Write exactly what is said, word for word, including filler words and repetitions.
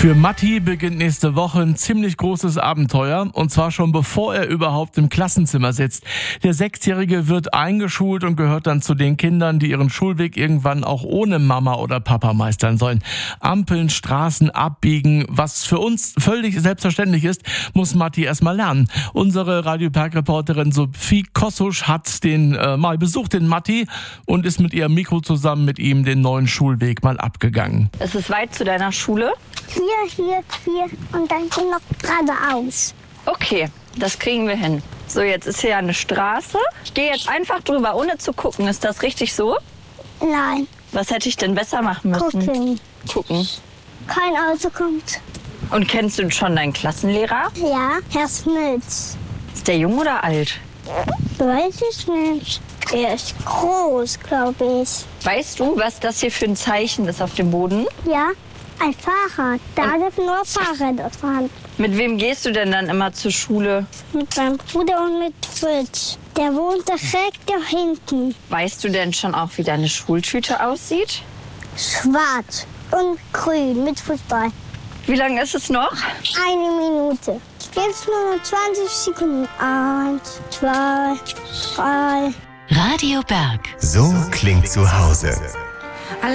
Für Matti beginnt nächste Woche ein ziemlich großes Abenteuer, und zwar schon bevor er überhaupt im Klassenzimmer sitzt. Der Sechsjährige wird eingeschult und gehört dann zu den Kindern, die ihren Schulweg irgendwann auch ohne Mama oder Papa meistern sollen. Ampeln, Straßen, abbiegen, was für uns völlig selbstverständlich ist, muss Matti erstmal lernen. Unsere Radio Perg-Reporterin Sophie Kossusch hat den äh, mal besucht, den Matti, und ist mit ihrem Mikro zusammen mit ihm den neuen Schulweg mal abgegangen. Es ist weit zu deiner Schule? Hier, hier, hier und dann noch geradeaus. Okay, das kriegen wir hin. So, jetzt ist hier eine Straße. Ich gehe jetzt einfach drüber, ohne zu gucken. Ist das richtig so? Nein. Was hätte ich denn besser machen müssen? Gucken. Gucken. Kein Auto kommt. Und kennst du schon deinen Klassenlehrer? Ja, Herr Smits. Ist der jung oder alt? Weiß ich nicht. Er ist groß, glaube ich. Weißt du, was das hier für ein Zeichen ist auf dem Boden? Ja, ein Fahrrad. Da dürfen nur Fahrräder fahren. Mit wem gehst du denn dann immer zur Schule? Mit meinem Bruder und mit Fritz. Der wohnt direkt da hinten. Weißt du denn schon auch, wie deine Schultüte aussieht? Schwarz und grün mit Fußball. Wie lange ist es noch? Eine Minute. Jetzt nur noch zwanzig Sekunden. Eins, zwei, drei. Radio Berg. So klingt zu Hause.